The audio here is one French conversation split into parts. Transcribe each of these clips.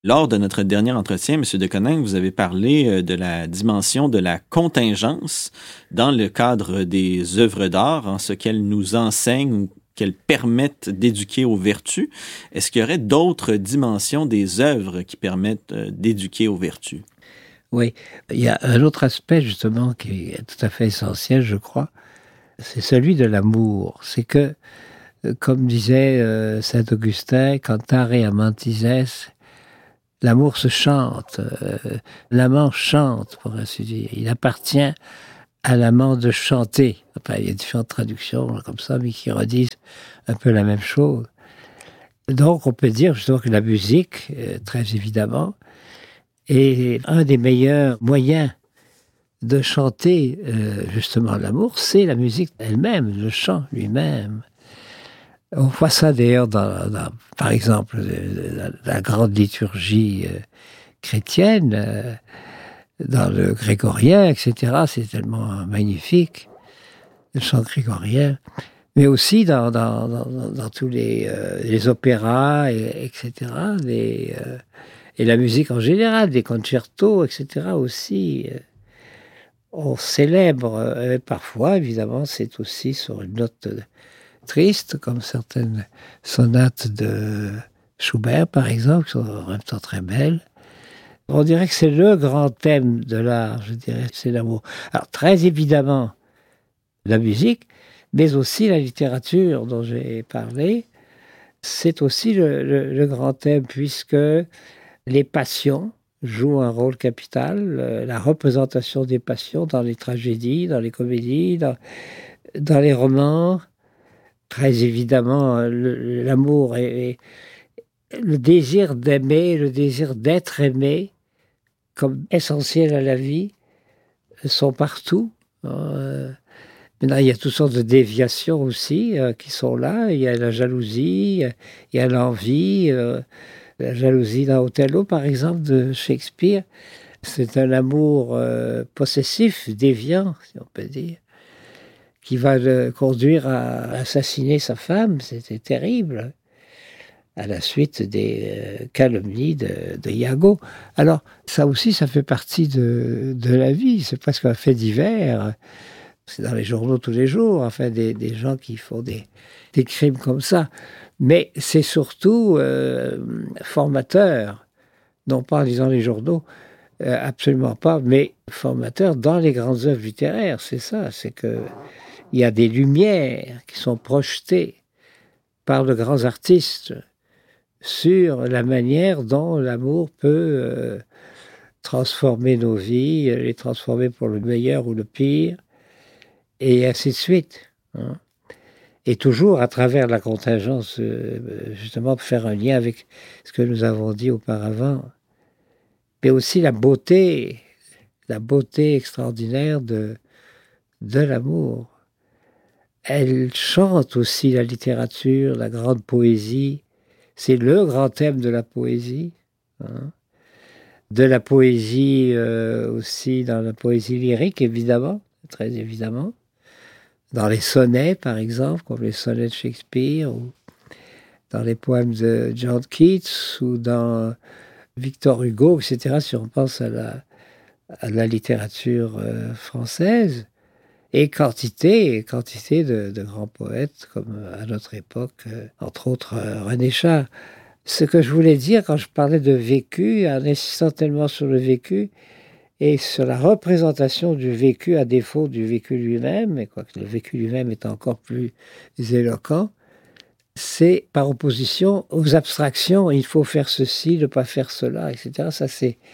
Lors de notre dernier entretien, M. de Coninck, vous avez parlé de la dimension de la contingence dans le cadre des œuvres d'art, en ce qu'elles nous enseignent ou qu'elles permettent d'éduquer aux vertus. Est-ce qu'il y aurait d'autres dimensions des œuvres qui permettent d'éduquer aux vertus? Oui, il y a un autre aspect justement qui est tout à fait essentiel, je crois, c'est celui de l'amour. C'est que, comme disait saint Augustin, cantare amantis, l'amour se chante, l'amant chante, pour ainsi dire. Il appartient à l'amant de chanter. Enfin, il y a différentes traductions comme ça, mais qui redisent un peu la même chose. Donc, on peut dire justement que la musique, très évidemment, est un des meilleurs moyens de chanter justement l'amour, c'est la musique elle-même, le chant lui-même. On voit ça d'ailleurs par exemple, la grande liturgie chrétienne, dans le grégorien, etc. C'est tellement magnifique, le chant grégorien. Mais aussi dans tous les opéras, etc. Et la musique en général, des concertos, etc. aussi. On célèbre, parfois, évidemment, c'est aussi sur une note triste, comme certaines sonates de Schubert, par exemple, qui sont en même temps très belles. On dirait que c'est le grand thème de l'art, je dirais, c'est l'amour. Alors, très évidemment, la musique, mais aussi la littérature dont j'ai parlé, c'est aussi le grand thème, puisque les passions jouent un rôle capital, la représentation des passions dans les tragédies, dans les comédies, dans les romans. Très évidemment, l'amour et le désir d'aimer, le désir d'être aimé, comme essentiel à la vie, sont partout. Maintenant, il y a toutes sortes de déviations aussi qui sont là. Il y a la jalousie, il y a l'envie. La jalousie dans Othello, par exemple, de Shakespeare, c'est un amour possessif, déviant, si on peut dire, qui va le conduire à assassiner sa femme. C'était terrible, à la suite des calomnies de Iago. Alors, ça aussi, ça fait partie de la vie. C'est presque un fait divers. C'est dans les journaux tous les jours, enfin, des gens qui font des crimes comme ça. Mais c'est surtout formateur, non pas en lisant les journaux, absolument pas, mais formateur dans les grandes œuvres littéraires. C'est ça, c'est que il y a des lumières qui sont projetées par de grands artistes sur la manière dont l'amour peut transformer nos vies, les transformer pour le meilleur ou le pire, et ainsi de suite. Hein. Et toujours à travers la contingence, justement, pour faire un lien avec ce que nous avons dit auparavant, mais aussi la beauté extraordinaire de l'amour. Elle chante aussi la littérature, la grande poésie. C'est le grand thème de la poésie. Hein. De la poésie aussi, dans la poésie lyrique, évidemment, très évidemment. Dans les sonnets, par exemple, comme les sonnets de Shakespeare, ou dans les poèmes de John Keats, ou dans Victor Hugo, etc., si on pense à la littérature française, et quantité de grands poètes, comme à notre époque, entre autres René Char. Ce que je voulais dire quand je parlais de vécu, en insistant tellement sur le vécu, et sur la représentation du vécu à défaut du vécu lui-même, et quoique le vécu lui-même est encore plus éloquent, c'est par opposition aux abstractions, il faut faire ceci, ne pas faire cela, etc. Ça,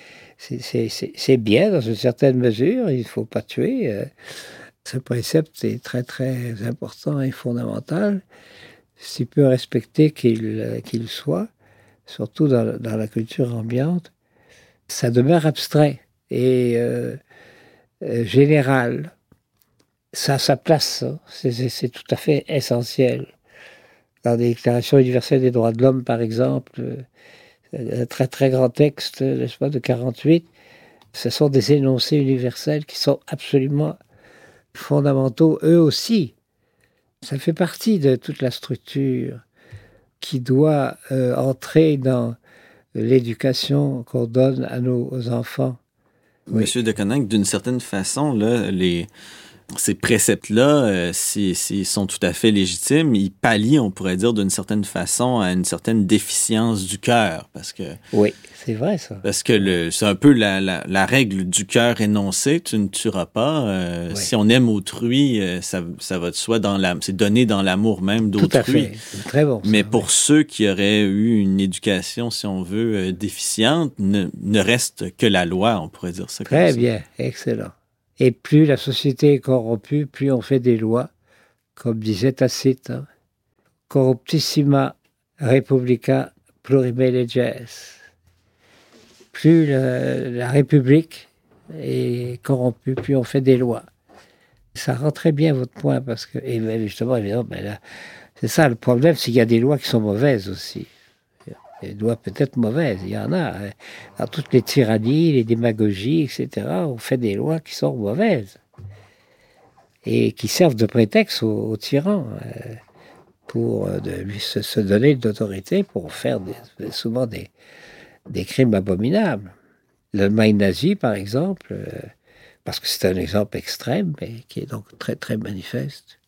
c'est bien dans une certaine mesure, il ne faut pas tuer. Ce précepte est très très important et fondamental, si peu respecté qu'il soit, surtout dans la culture ambiante. Ça demeure abstrait et général. Ça a sa place, hein. C'est tout à fait essentiel. Dans les déclarations universelles des droits de l'homme, par exemple, un très très grand texte, n'est-ce pas, de 48, ce sont des énoncés universels qui sont absolument fondamentaux, eux aussi. Ça fait partie de toute la structure qui doit entrer dans l'éducation qu'on donne à nos enfants. Oui. Monsieur de Coninck, d'une certaine façon, là, ces préceptes-là, s'ils sont tout à fait légitimes, ils pallient, on pourrait dire, d'une certaine façon, à une certaine déficience du cœur. Oui, c'est vrai ça. Parce que c'est un peu la règle du cœur énoncée, tu ne tueras pas. Oui. Si on aime autrui, ça va de soi, c'est donné dans l'amour même d'autrui. Tout à fait, c'est très bon. Mais pour ceux qui auraient eu une éducation, si on veut, déficiente, ne reste que la loi, on pourrait dire ça. Très bien, excellent. Et plus la société est corrompue, plus on fait des lois, comme disait Tacite, hein. Corruptissima republica plurime leges. Plus la République est corrompue, plus on fait des lois. Ça rend très bien votre point, parce que, et justement, évidemment, là, c'est ça le problème, c'est qu'il y a des lois qui sont mauvaises aussi. Des lois peut-être mauvaises, il y en a. Dans toutes les tyrannies, les démagogies, etc., on fait des lois qui sont mauvaises et qui servent de prétexte aux tyrans pour lui se donner d'autorité pour faire souvent des crimes abominables. L'Allemagne nazie, par exemple, parce que c'est un exemple extrême, mais qui est donc très, très manifeste.